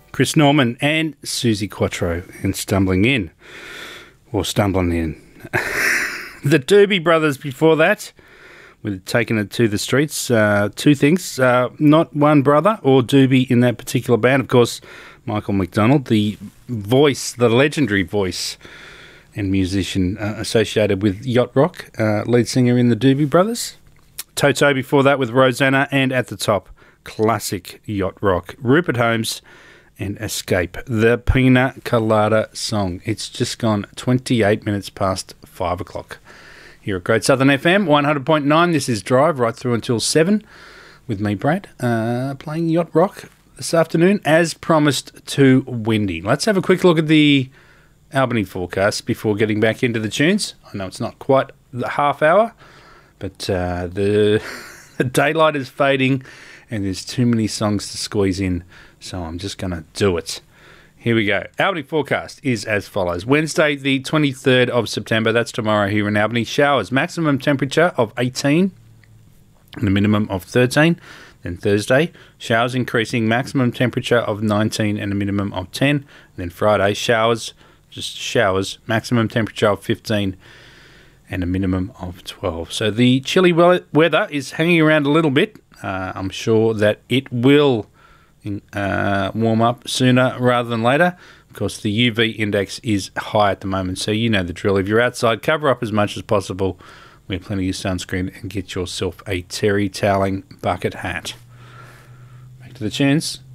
Chris Norman and Susie Quattro and Stumbling In. The Doobie Brothers before that, with Taking It to the Streets. Two things, not one brother or Doobie in that particular band. Of course, Michael McDonald, the voice, the legendary voice and musician associated with Yacht Rock, lead singer in the Doobie Brothers. Toto before that with Rosanna, and at the top, classic Yacht Rock, Rupert Holmes and Escape, the Pina Colada song. It's just gone 28 minutes past 5 o'clock. Here at Great Southern FM, 100.9, this is Drive, right through until 7, with me, Brad, playing Yacht Rock this afternoon, as promised, too windy. Let's have a quick look at the Albany forecast before getting back into the tunes. I know it's not quite the half hour, but the daylight is fading and there's too many songs to squeeze in, so I'm just going to do it. Here we go. Albany forecast is as follows. Wednesday, the 23rd of September, that's tomorrow here in Albany. Showers, maximum temperature of 18 and a minimum of 13. Then Thursday, showers increasing, maximum temperature of 19 and a minimum of 10. Then Friday, showers, just showers, maximum temperature of 15 and a minimum of 12. So the chilly weather is hanging around a little bit. I'm sure that it will warm up sooner rather than later. Of course, the UV index is high at the moment, so you know the drill. If you're outside, cover up as much as possible, wear plenty of sunscreen, and get yourself a terry toweling bucket hat. Back to the tunes.